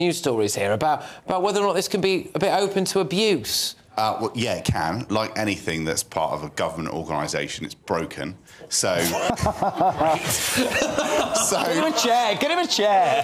news stories here about whether or not this can be a bit open to abuse. Well, yeah, it can. Like anything that's part of a government organisation, it's broken. So, Get him a chair. Get him a chair.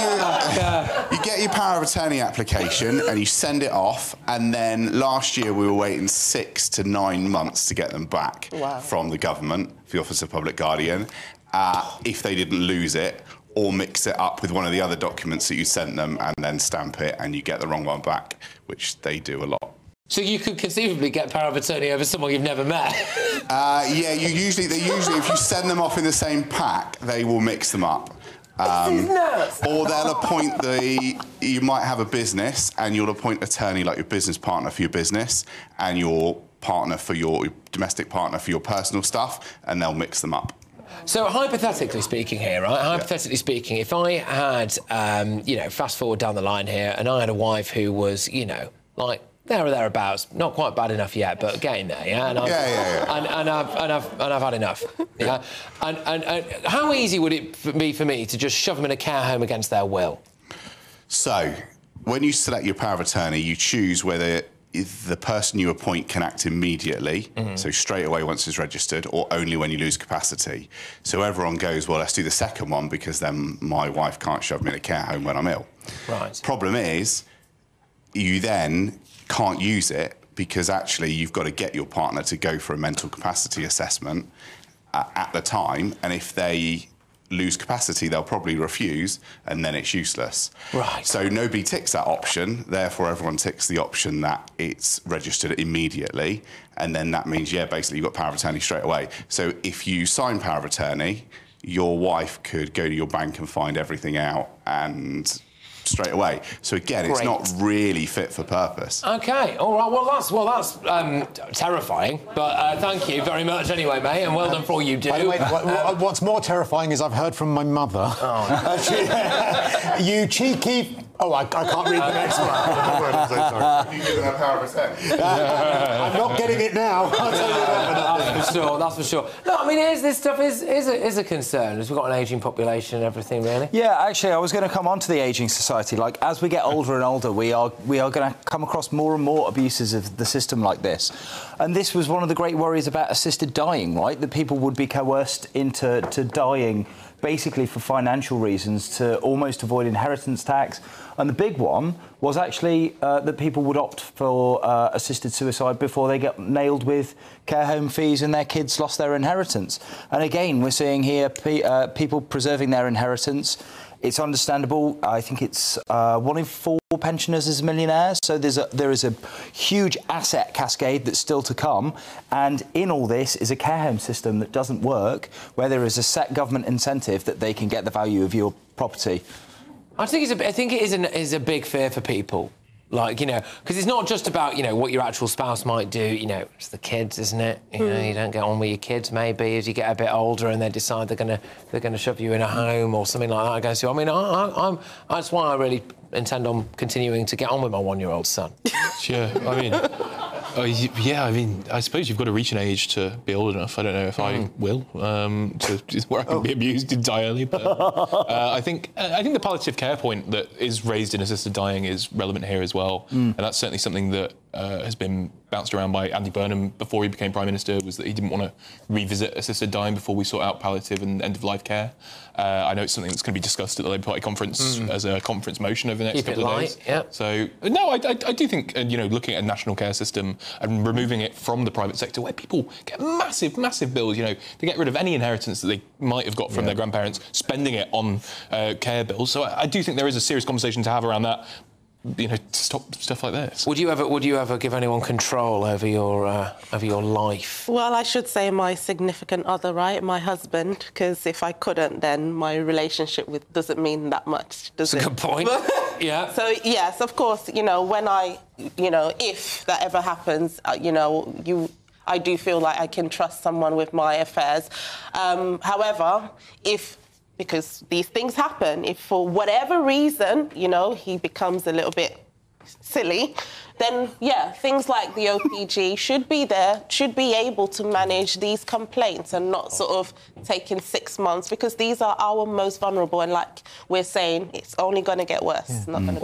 You get your power of attorney application and you send it off. And then last year we were waiting 6 to 9 months to get them back from the government, the Office of Public Guardian, if they didn't lose it or mix it up with one of the other documents that you sent them and then stamp it and you get the wrong one back, which they do a lot. So you could conceivably get power of attorney over someone you've never met. Yeah, they usually, if you send them off in the same pack, they will mix them up. Or they'll appoint you might have a business and you'll appoint attorney like your business partner for your business and your partner for your domestic partner for your personal stuff, and they'll mix them up. So hypothetically speaking here, right? Hypothetically speaking, if I had, fast forward down the line here, and I had a wife who was, like there or thereabouts, not quite bad enough yet, but getting there, yeah. And I've had enough, yeah. And how easy would it be for me to just shove them in a care home against their will? So, when you select your power of attorney, you choose whether the person you appoint can act immediately, so straight away once it's registered, or only when you lose capacity. So everyone goes, well, let's do the second one because then my wife can't shove me in a care home when I'm ill. Right. Problem is, you then can't use it because actually you've got to get your partner to go for a mental capacity assessment at the time, and if they lose capacity, they'll probably refuse, and then it's useless. Right. So nobody ticks that option, therefore everyone ticks the option that it's registered immediately, and then that means, yeah, basically you've got power of attorney straight away. So if you sign power of attorney, your wife could go to your bank and find everything out and straight away. So again, it's not really fit for purpose. Okay, all right. Well, that's terrifying. But thank you very much anyway, mate, and well done for all you do. By the way, what's more terrifying is I've heard from my mother. You cheeky. Oh, I can't read the next one. I'm so sorry. You given her power of attorney? I'm not getting it now. I'll tell you that. That's for sure. That's for sure. No, I mean, this stuff is a concern. As we've got an ageing population and everything, really. Yeah, actually, I was going to come on to the ageing society. Like, as we get older and older, we are going to come across more and more abuses of the system like this. And this was one of the great worries about assisted dying, right? That people would be coerced into dying basically for financial reasons to almost avoid inheritance tax. And the big one was actually that people would opt for assisted suicide before they get nailed with care home fees and their kids lost their inheritance. And again, we're seeing here people preserving their inheritance. It's understandable. I think it's 1 in 4 pensioners is millionaires. So there is a huge asset cascade that's still to come. And in all this is a care home system that doesn't work, where there is a set government incentive that they can get the value of your property. I think it is a big fear for people. Like, because it's not just about, what your actual spouse might do, it's the kids, isn't it? You don't get on with your kids, maybe, as you get a bit older and they decide they're gonna shove you in a home or something like that against you. I mean, that's why I really intend on continuing to get on with my 1-year-old son. Sure, I suppose you've got to reach an age to be old enough. I don't know if I will, where I can be abused entirely. But I think the palliative care point that is raised in assisted dying is relevant here as well, and that's certainly something that has been bounced around by Andy Burnham before he became Prime Minister, was that he didn't want to revisit assisted dying before we sort out palliative and end-of-life care. I know it's something that's going to be discussed at the Labour Party conference as a conference motion over the next couple of days. Yeah. So, no, I do think, looking at a national care system and removing it from the private sector, where people get massive, massive bills, to get rid of any inheritance that they might have got from their grandparents, spending it on care bills. So I do think there is a serious conversation to have around that. To stop stuff like this. Would you ever give anyone control over your life? Well, I should say my significant other, right, my husband, because if I couldn't, then my relationship doesn't mean that much, does it? That's a good point. Yeah. So yes, of course, when I, if that ever happens, I do feel like I can trust someone with my affairs. However, because these things happen, if for whatever reason, he becomes a little bit silly, then, yeah, things like the OPG should be able to manage these complaints and not sort of taking 6 months, because these are our most vulnerable, and like we're saying, it's only going to get worse, not going to